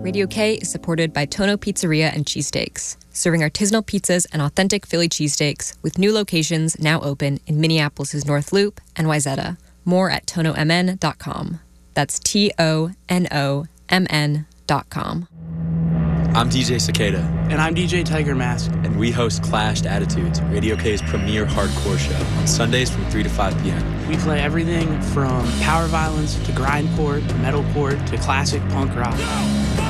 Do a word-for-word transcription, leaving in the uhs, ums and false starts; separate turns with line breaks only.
Radio K is supported by Tono Pizzeria and Cheesesteaks, serving artisanal pizzas and authentic Philly cheesesteaks with new locations now open in Minneapolis' North Loop and Wayzata. More at tono m n dot com. That's T O N O M N dot com.
I'm D J Cicada.
And I'm D J Tiger Mask.
And we host Clashed Attitudes, Radio K's premier hardcore show, on Sundays from three to five p.m.
We play everything from power violence to grindcore to metalcore to classic punk rock.